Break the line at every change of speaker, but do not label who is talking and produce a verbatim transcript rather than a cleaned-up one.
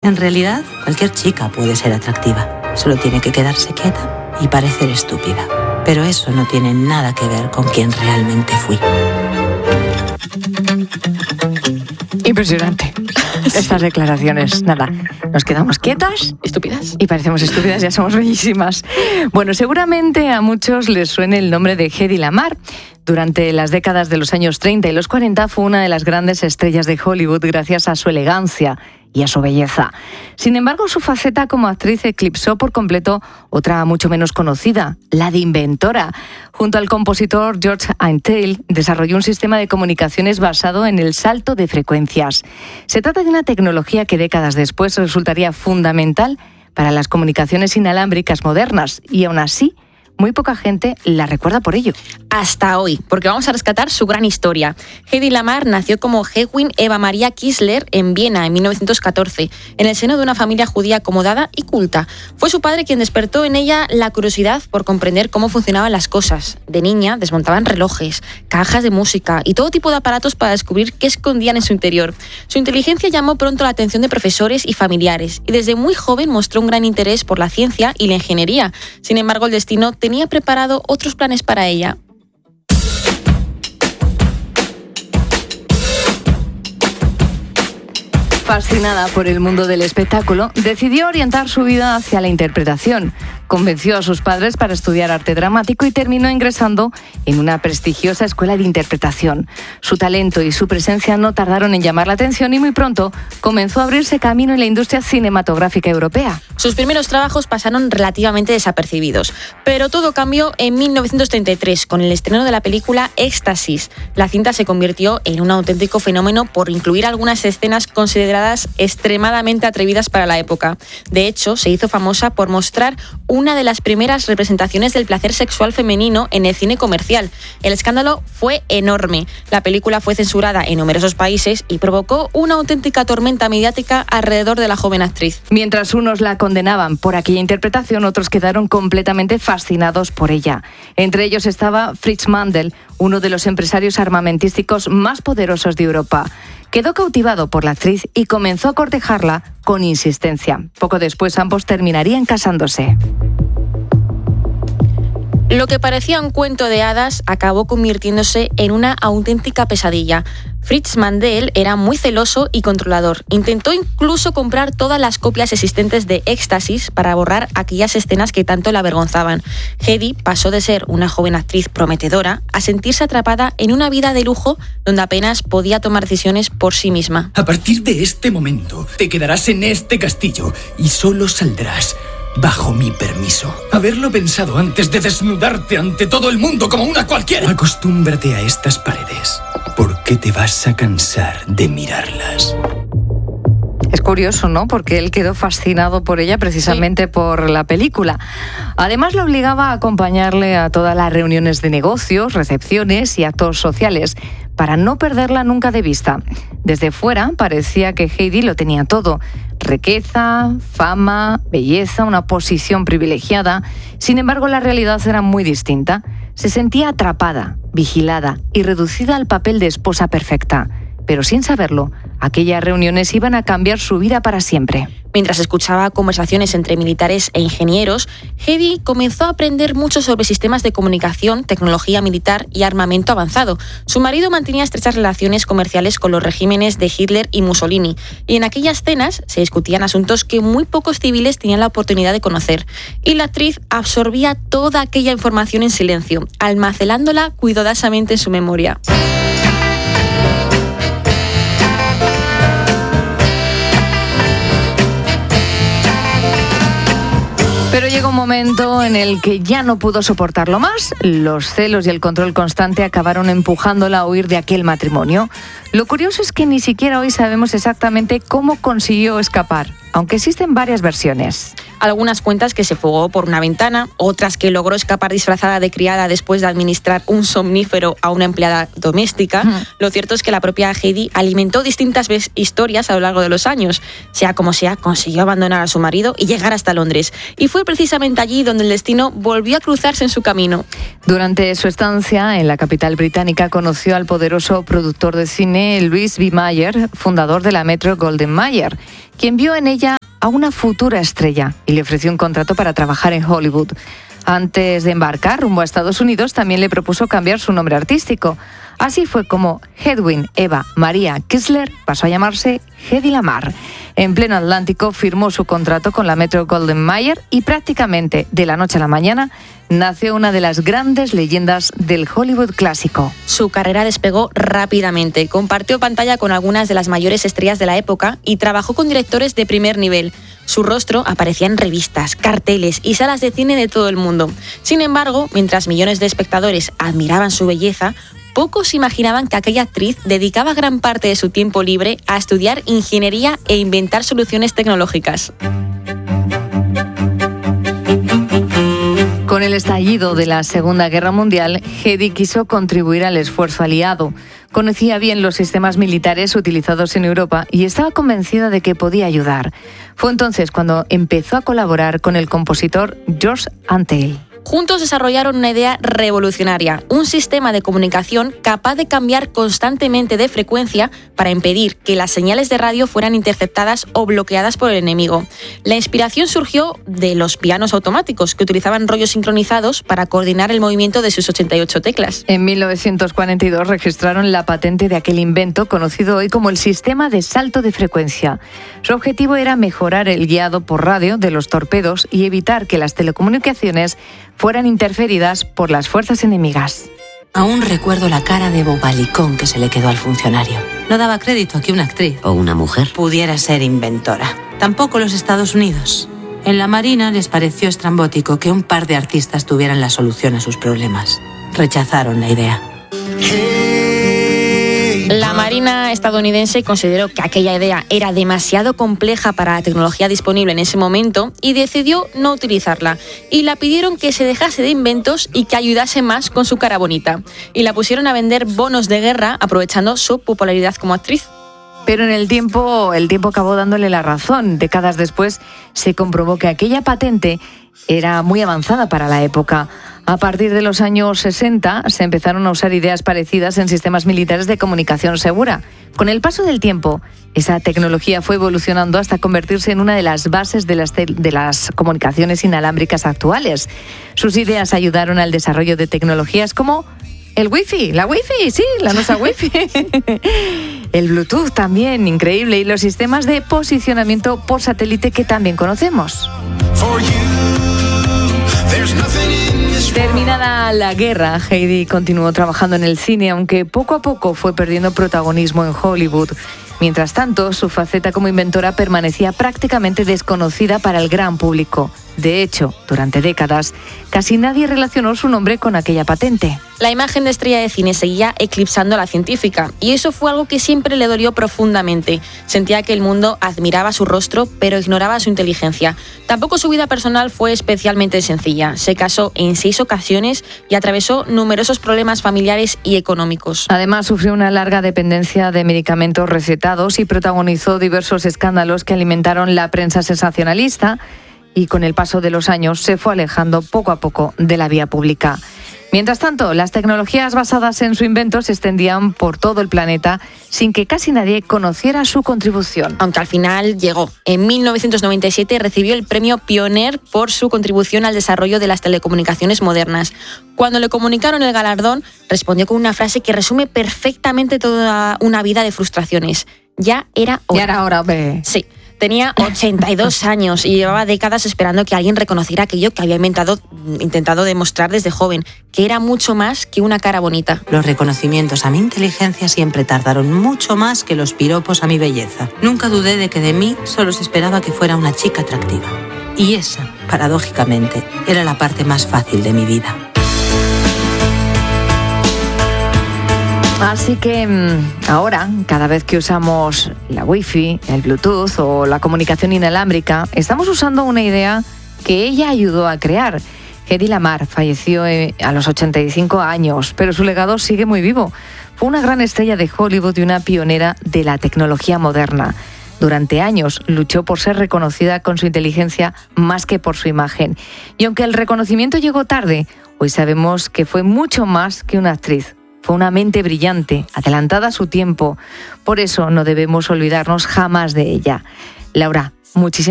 En realidad, cualquier chica puede ser atractiva. Solo tiene que quedarse quieta y parecer estúpida. Pero eso no tiene nada que ver con quién realmente fui.
Impresionante. Estas declaraciones, nada, nos quedamos quietas,
estúpidas
y parecemos estúpidas, ya somos bellísimas. Bueno, seguramente a muchos les suene el nombre de Hedy Lamarr. Durante las décadas de los años treinta y los cuarenta fue una de las grandes estrellas de Hollywood gracias a su elegancia y a su belleza. Sin embargo, su faceta como actriz eclipsó por completo otra mucho menos conocida, la de inventora. Junto al compositor George Antheil, desarrolló un sistema de comunicaciones basado en el salto de frecuencias. Se trata de una tecnología que décadas después resultaría fundamental para las comunicaciones inalámbricas modernas y aún así, muy poca gente la recuerda por ello.
Hasta hoy, porque vamos a rescatar su gran historia. Hedy Lamarr nació como Hedwig Eva Maria Kistler en Viena en mil novecientos catorce, en el seno de una familia judía acomodada y culta. Fue su padre quien despertó en ella la curiosidad por comprender cómo funcionaban las cosas. De niña desmontaban relojes, cajas de música y todo tipo de aparatos para descubrir qué escondían en su interior. Su inteligencia llamó pronto la atención de profesores y familiares, y desde muy joven mostró un gran interés por la ciencia y la ingeniería. Sin embargo, el destino tenía tenía preparado otros planes para ella.
Fascinada por el mundo del espectáculo, decidió orientar su vida hacia la interpretación. Convenció a sus padres para estudiar arte dramático y terminó ingresando en una prestigiosa escuela de interpretación. Su talento y su presencia no tardaron en llamar la atención y muy pronto comenzó a abrirse camino en la industria cinematográfica europea.
Sus primeros trabajos pasaron relativamente desapercibidos, pero todo cambió en mil novecientos treinta y tres con el estreno de la película Éxtasis. La cinta se convirtió en un auténtico fenómeno por incluir algunas escenas consideradas extremadamente atrevidas para la época. De hecho, se hizo famosa por mostrar un una de las primeras representaciones del placer sexual femenino en el cine comercial. El escándalo fue enorme. La película fue censurada en numerosos países y provocó una auténtica tormenta mediática alrededor de la joven actriz.
Mientras unos la condenaban por aquella interpretación, otros quedaron completamente fascinados por ella. Entre ellos estaba Fritz Mandel, uno de los empresarios armamentísticos más poderosos de Europa. Quedó cautivado por la actriz y comenzó a cortejarla con insistencia. Poco después ambos terminarían casándose.
Lo que parecía un cuento de hadas acabó convirtiéndose en una auténtica pesadilla. Fritz Mandel era muy celoso y controlador. Intentó incluso comprar todas las copias existentes de Éxtasis para borrar aquellas escenas que tanto la avergonzaban. Hedy pasó de ser una joven actriz prometedora a sentirse atrapada en una vida de lujo donde apenas podía tomar decisiones por sí misma.
A partir de este momento, te quedarás en este castillo y solo saldrás bajo mi permiso. Haberlo pensado antes de desnudarte ante todo el mundo como una cualquiera. Acostúmbrate a estas paredes, porque te vas a cansar de mirarlas.
Es curioso, ¿no? Porque él quedó fascinado por ella precisamente sí. por la película. Además, le obligaba a acompañarle a todas las reuniones de negocios, recepciones y actos sociales, para no perderla nunca de vista. Desde fuera parecía que Hedy lo tenía todo: riqueza, fama, belleza, una posición privilegiada. Sin embargo, la realidad era muy distinta. Se sentía atrapada, vigilada y reducida al papel de esposa perfecta. Pero sin saberlo, aquellas reuniones iban a cambiar su vida para siempre.
Mientras escuchaba conversaciones entre militares e ingenieros, Hedy comenzó a aprender mucho sobre sistemas de comunicación, tecnología militar y armamento avanzado. Su marido mantenía estrechas relaciones comerciales con los regímenes de Hitler y Mussolini, y en aquellas cenas se discutían asuntos que muy pocos civiles tenían la oportunidad de conocer. Y la actriz absorbía toda aquella información en silencio, almacenándola cuidadosamente en su memoria.
Pero llegó un momento en el que ya no pudo soportarlo más. Los celos y el control constante acabaron empujándola a huir de aquel matrimonio. Lo curioso es que ni siquiera hoy sabemos exactamente cómo consiguió escapar, aunque existen varias versiones.
Algunas cuentas que se fugó por una ventana, otras que logró escapar disfrazada de criada después de administrar un somnífero a una empleada doméstica. Uh-huh. Lo cierto es que la propia Heidi alimentó distintas historias a lo largo de los años. Sea como sea, consiguió abandonar a su marido y llegar hasta Londres. Y fue precisamente allí donde el destino volvió a cruzarse en su camino.
Durante su estancia en la capital británica conoció al poderoso productor de cine Louis B. Mayer, fundador de la Metro-Goldwyn-Mayer, quien vio en ella a una futura estrella y le ofreció un contrato para trabajar en Hollywood. Antes de embarcar rumbo a Estados Unidos, también le propuso cambiar su nombre artístico. Así fue como Hedwig Eva Maria Kisler pasó a llamarse Hedy Lamarr. En pleno Atlántico firmó su contrato con la Metro-Goldwyn-Mayer y prácticamente de la noche a la mañana nació una de las grandes leyendas del Hollywood clásico.
Su carrera despegó rápidamente, compartió pantalla con algunas de las mayores estrellas de la época y trabajó con directores de primer nivel. Su rostro aparecía en revistas, carteles y salas de cine de todo el mundo. Sin embargo, mientras millones de espectadores admiraban su belleza, pocos imaginaban que aquella actriz dedicaba gran parte de su tiempo libre a estudiar ingeniería e inventar soluciones tecnológicas.
Con el estallido de la Segunda Guerra Mundial, Hedy quiso contribuir al esfuerzo aliado. Conocía bien los sistemas militares utilizados en Europa y estaba convencida de que podía ayudar. Fue entonces cuando empezó a colaborar con el compositor George Antheil.
Juntos desarrollaron una idea revolucionaria, un sistema de comunicación capaz de cambiar constantemente de frecuencia para impedir que las señales de radio fueran interceptadas o bloqueadas por el enemigo. La inspiración surgió de los pianos automáticos, que utilizaban rollos sincronizados para coordinar el movimiento de sus ochenta y ocho teclas.
En mil novecientos cuarenta y dos registraron la patente de aquel invento conocido hoy como el sistema de salto de frecuencia. Su objetivo era mejorar el guiado por radio de los torpedos y evitar que las telecomunicaciones fueran interferidas por las fuerzas enemigas.
Aún recuerdo la cara de bobalicón que se le quedó al funcionario. No daba crédito a que una actriz
o una mujer
pudiera ser inventora. Tampoco los Estados Unidos. En la Marina les pareció estrambótico que un par de artistas tuvieran la solución a sus problemas. Rechazaron la idea.
La Marina estadounidense consideró que aquella idea era demasiado compleja para la tecnología disponible en ese momento y decidió no utilizarla. Y la pidieron que se dejase de inventos y que ayudase más con su cara bonita. Y la pusieron a vender bonos de guerra aprovechando su popularidad como actriz.
Pero en el tiempo, el tiempo acabó dándole la razón. Décadas después se comprobó que aquella patente era muy avanzada para la época. A partir de los años sesenta se empezaron a usar ideas parecidas en sistemas militares de comunicación segura. Con el paso del tiempo, esa tecnología fue evolucionando hasta convertirse en una de las bases de las, te- de las comunicaciones inalámbricas actuales. Sus ideas ayudaron al desarrollo de tecnologías como el wifi, la wifi, sí, la nuestra wifi. El Bluetooth también, increíble, y los sistemas de posicionamiento por satélite que también conocemos. Terminada la guerra, Heidi continuó trabajando en el cine, aunque poco a poco fue perdiendo protagonismo en Hollywood. Mientras tanto, su faceta como inventora permanecía prácticamente desconocida para el gran público. De hecho, durante décadas, casi nadie relacionó su nombre con aquella patente.
La imagen de estrella de cine seguía eclipsando a la científica, y eso fue algo que siempre le dolió profundamente. Sentía que el mundo admiraba su rostro, pero ignoraba su inteligencia. Tampoco su vida personal fue especialmente sencilla. Se casó en seis ocasiones y atravesó numerosos problemas familiares y económicos.
Además, sufrió una larga dependencia de medicamentos recetados y protagonizó diversos escándalos que alimentaron la prensa sensacionalista, y con el paso de los años se fue alejando poco a poco de la vía pública. Mientras tanto, las tecnologías basadas en su invento se extendían por todo el planeta sin que casi nadie conociera su contribución.
Aunque al final llegó. En mil novecientos noventa y siete recibió el premio Pioneer por su contribución al desarrollo de las telecomunicaciones modernas. Cuando le comunicaron el galardón, respondió con una frase que resume perfectamente toda una vida de frustraciones. Ya era hora.
Ya era hora, hombre.
Sí. Tenía ochenta y dos años y llevaba décadas esperando que alguien reconociera aquello que había inventado, intentado demostrar desde joven, que era mucho más que una cara bonita.
Los reconocimientos a mi inteligencia siempre tardaron mucho más que los piropos a mi belleza. Nunca dudé de que de mí solo se esperaba que fuera una chica atractiva. Y esa, paradójicamente, era la parte más fácil de mi vida.
Así que ahora, cada vez que usamos la wifi, el Bluetooth o la comunicación inalámbrica, estamos usando una idea que ella ayudó a crear. Hedy Lamarr falleció a los ochenta y cinco años, pero su legado sigue muy vivo. Fue una gran estrella de Hollywood y una pionera de la tecnología moderna. Durante años luchó por ser reconocida con su inteligencia más que por su imagen. Y aunque el reconocimiento llegó tarde, hoy sabemos que fue mucho más que una actriz. Fue una mente brillante, adelantada a su tiempo. Por eso no debemos olvidarnos jamás de ella. Laura, muchísimas